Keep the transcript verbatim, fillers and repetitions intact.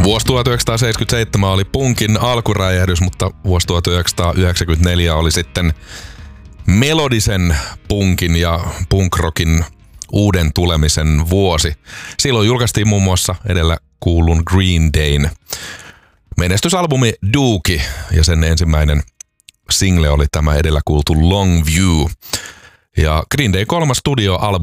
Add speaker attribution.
Speaker 1: Vuosi tuhatyhdeksänsataaseitsemänkymmentäseitsemän oli punkin alkuräjähdys, mutta vuosi tuhatyhdeksänsataayhdeksänkymmentäneljä oli sitten melodisen punkin ja punkrockin uuden tulemisen vuosi. Silloin julkaistiin muun muassa edellä kuulun Green Dayn menestysalbumi Dookie, ja sen ensimmäinen single oli tämä edellä kuultu Long View. Ja Green Day kolmas studioalbumi